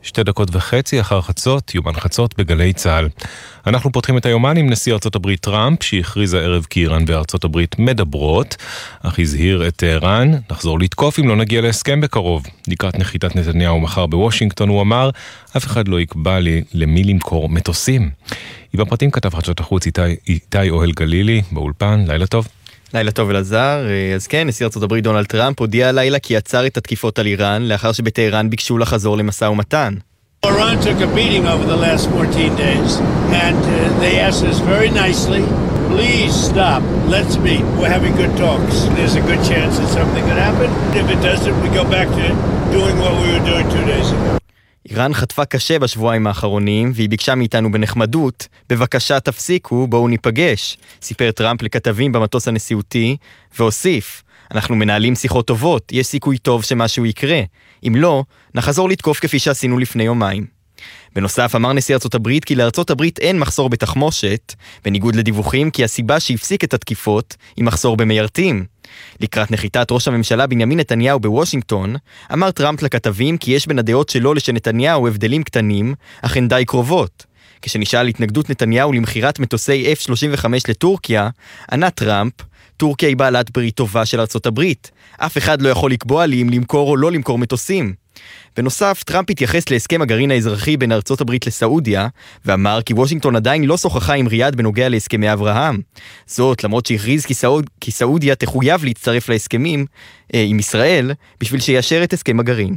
2:30 אחר חצות, יומן חצות בגלי צהל. אנחנו פותחים את היומן עם נשיא ארצות הברית טראמפ, שהכריז הערב כי איראן וארצות הברית מדברות, אך הזהיר את טהרן, נחזור לתקוף אם לא נגיע להסכם בקרוב. לקראת נחיתת נתניהו מחר בוושינגטון, הוא אמר, אף אחד לא יקבע לי למי למכור מטוסים. ובפרטים כתב חדשות החוץ איתי אוהל גלילי, באולפן, לילה טוב. לילה טוב אלעזר. אז כן, נשיא ארצות הברית דונלד טראמפ הודיע הלילה כי עצר את התקיפות על איראן, לאחר שבטהרן ביקשו לחזור למשא ומתן. Iran took a beating over the last 14 days, and they asked us very nicely, please stop, let's meet, we're having good talks. There's a good chance that something could happen. If it doesn't, we go back to doing what we were doing 2 days ago. איראן חטפה קשה בשבועיים האחרונים, והיא ביקשה מאיתנו בנחמדות, בבקשה תפסיקו, בואו ניפגש, סיפר טראמפ לכתבים במטוס הנשיאותי, והוסיף, אנחנו מנהלים שיחות טובות, יש סיכוי טוב שמשהו יקרה. אם לא, נחזור לתקוף כפי שעשינו לפני יומיים. בנוסף, אמר נשיא ארצות הברית כי לארצות הברית אין מחסור בתחמושת, בניגוד לדיווחים כי הסיבה שהפסיק את התקיפות היא מחסור במיירטים. לקראת נחיתת ראש הממשלה בנימין נתניהו בוושינגטון, אמר טראמפ לכתבים כי יש בין הדעות שלו לשנתניהו הבדלים קטנים, אך הן די קרובות. כשנשאל התנגדות נתניהו למחירת מטוסי F-35 לטורקיה, ענה טראמפ, טורקיה היא בעלת ברית טובה של ארצות הברית. אף אחד לא יכול לקבוע לי אם למכור או לא למכור מטוסים. בנוסף, טראמפ התייחס להסכם הגרעין האזרחי בין ארצות הברית לסעודיה, ואמר כי וושינגטון עדיין לא שוחחה עם ריאד בנוגע להסכמי אברהם. זאת, למרות שהכריז כי סעודיה תחויב להצטרף להסכמים עם ישראל, בשביל שיאשר את הסכם הגרעין.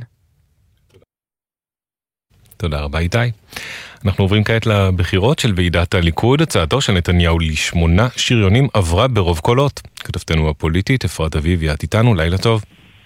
תודה רבה איתי. אנחנו עוברים כעת לבחירות של ועידת הליכוד. הצעתו של נתניהו ל8 שריונים עברה ברוב קולות. כתבתנו הפוליטית, אפרת אביבי, את איתנו, לילה טוב.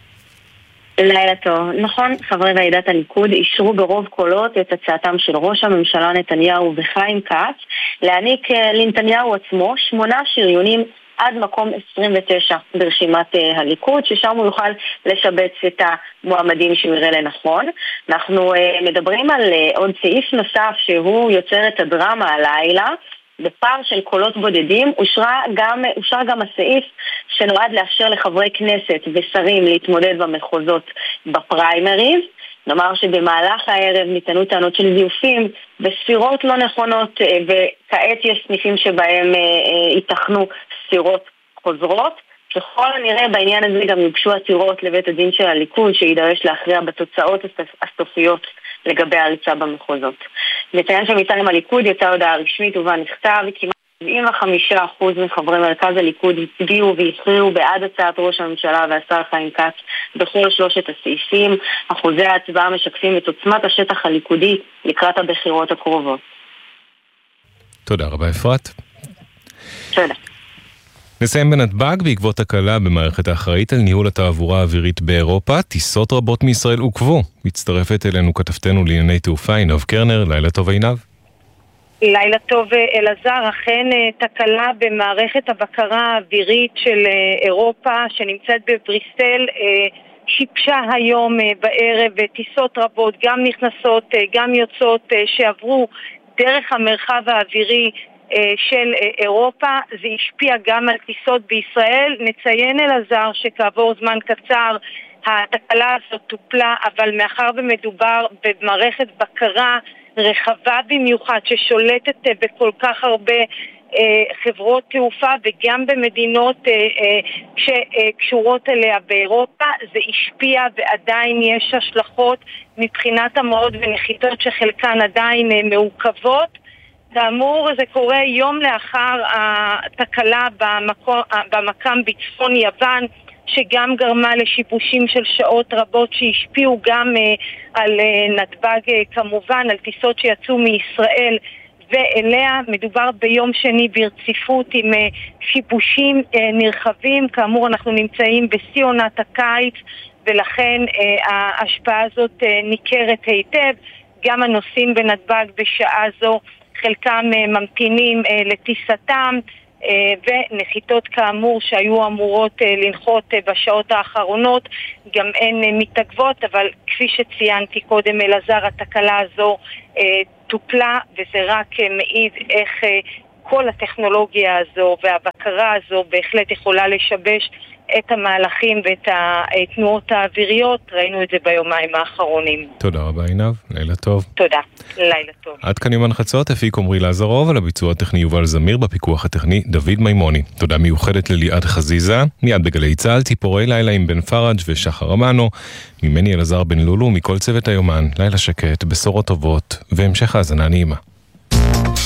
לילה טוב. נכון, חברי ועידת הליכוד אישרו ברוב קולות את הצעתם של ראש הממשלה נתניהו וחיים כץ להעניק לנתניהו עצמו 8 שריונים עד מקום 29 ברשימת הליכוד, ששם הוא יוכל לשבץ את המועמדים שהוא יראה לנכון. אנחנו מדברים על עוד סעיף נוסף שהוא יוצר את הדרמה הלילה. בפער של קולות בודדים אושר גם הסעיף שנועד לאפשר לחברי כנסת ושרים להתמודד במחוזות בפריימריז. נאמר שבמהלך הערב ניתנו טענות של זיופים וספירות לא נכונות, וכעת יש סניפים שבהם ייתכנו ספירות חוזרות. ככל הנראה בעניין הזה גם יוגשו עתירות לבית הדין של הליכוד שידרש להכריע בתוצאות הסופיות לגבי ההריצה במחוזות. נציין שמטעם הליכוד יצאה הודעה רשמית ובה נכתב כמעט 75% מחברי מרכז הליכוד הצביעו והכריעו בעד הצעת ראש הממשלה והשר חיים כץ בכל 3 הסעיפים. אחוזי ההצבעה משקפים את עוצמת השטח הליכודי לקראת הבחירות הקרובות. תודה רבה אפרת. תודה. נסיים בנתב"ג בעקבות תקלה במערכת האחראית על ניהול התעבורה האווירית באירופה. טיסות רבות מישראל עוכבו. מצטרפת אלינו כתבתנו לענייני תעופה עינב קרנר. לילה טוב עינב. לילה טוב אלעזר. אכן תקלה במערכת הבקרה האווירית של אירופה שנמצאת בבריסל שיבשה היום בערב טיסות רבות, גם נכנסות גם יוצאות, שעברו דרך המרחב האווירי של אירופה. זה השפיע גם על טיסות בישראל. נציין אלעזר שכעבור זמן קצר התקלה הזאת טופלה, אבל מאחר ומדובר במערכת בקרה רחבה במיוחד ששולטת בכל כך הרבה חברות תעופה וגם במדינות שקשורות אליה באירופה, זה השפיע ועדיין יש השלכות מבחינת המועד ונחיתות שחלקן עדיין מעוכבות. כאמור, זה קורה יום לאחר התקלה במקם בצפון יוון, שגם גרמה לשיבושים של שעות רבות שהשפיעו גם על נתב"ג כמובן, על טיסות שיצאו מישראל ואליה. מדובר ביום שני ברציפות עם שיבושים נרחבים. כאמור, אנחנו נמצאים בשיא עונת הקיץ, ולכן ההשפעה הזאת ניכרת היטב. גם הנוסעים בנתב"ג בשעה זו חלקם ממתינים לטיסתם, ונחיתות כאמור שהיו אמורות לנחות בשעות האחרונות גם הן מתעכבות, אבל כפי שציינתי קודם אלעזר, התקלה הזו טופלה, וזה רק מעיד איך כל הטכנולוגיה הזו והבקרה הזו בהחלט יכולה לשבש את המהלכים ואת התנועות האוויריות. ראינו את זה ביומיים האחרונים. תודה רבה עינב, לילה טוב. תודה, לילה טוב. עד כאן יומן חצות, הפיק עמרי לעזרוב, על הביצוע הטכני יובל זמיר, בפיקוח הטכני דוד מימוני. תודה מיוחדת לליעד חזיזה, מיד בגלי צהל, ציפורי לילה עם בן פרג' ושחר אמנו, ממני אלעזר בן לולו, מכל צוות היומן, לילה שקט, בשורות טובות, והמשך האזנה נעימה.